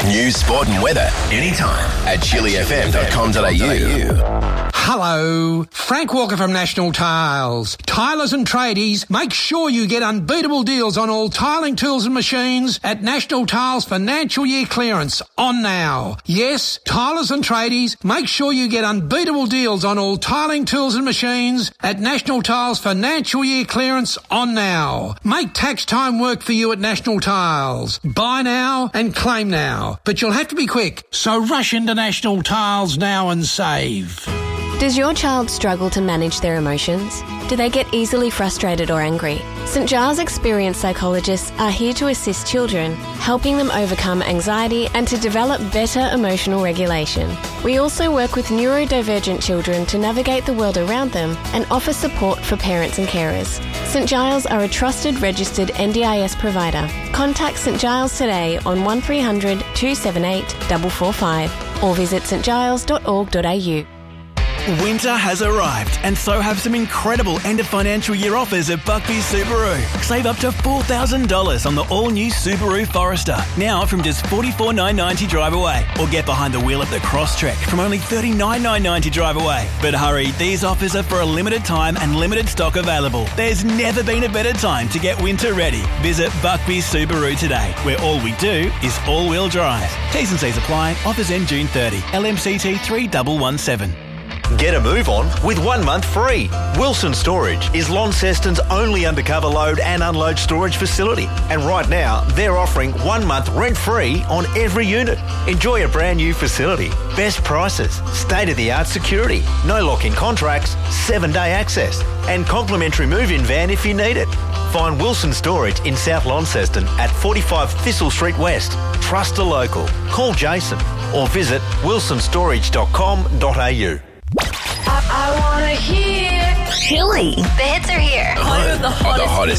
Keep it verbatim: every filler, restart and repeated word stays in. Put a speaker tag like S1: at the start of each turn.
S1: News, sport and weather anytime at chili f m dot com dot a u.
S2: Hello, Frank Walker from National Tiles. Tilers and tradies, make sure you get unbeatable deals on all tiling tools and machines at National Tiles financial year clearance on now. Yes, tilers and tradies, make sure you get unbeatable deals on all tiling tools and machines at National Tiles financial year clearance on now. Make tax time work for you at National Tiles. Buy now and claim now, but you'll have to be quick, so rush into National Tiles now and save.
S3: Does your child struggle to manage their emotions? Do they get easily frustrated or angry? St Giles experienced psychologists are here to assist children, helping them overcome anxiety and to develop better emotional regulation. We also work with neurodivergent children to navigate the world around them and offer support for parents and carers. St Giles are a trusted registered N D I S provider. Contact St Giles today on one three hundred, two seven eight, four four five or visit s t giles dot org dot a u.
S4: Winter has arrived, and so have some incredible end of financial year offers at Buckbee's Subaru. Save up to four thousand dollars on the all-new Subaru Forester, now from just forty-four thousand nine hundred ninety drive away. Or get behind the wheel of the Crosstrek from only thirty-nine thousand nine hundred ninety drive away. But hurry, these offers are for a limited time and limited stock available. There's never been a better time to get winter ready. Visit Buckbee's Subaru today, where all we do is all-wheel drive. T's and C's apply. Offers end June thirtieth. L M C T three one one seven.
S5: Get a move on with one month free. Wilson Storage is Launceston's only undercover load and unload storage facility. And right now, they're offering one month rent-free on every unit. Enjoy a brand new facility. Best prices, state-of-the-art security, no lock-in contracts, seven-day access, and complimentary move-in van if you need it. Find Wilson Storage in South Launceston at forty-five Thistle Street West. Trust a local. Call Jason or visit wilson storage dot com dot a u.
S6: I, I wanna hear
S7: Chili.
S6: The hits are here.
S1: Home of the hottest.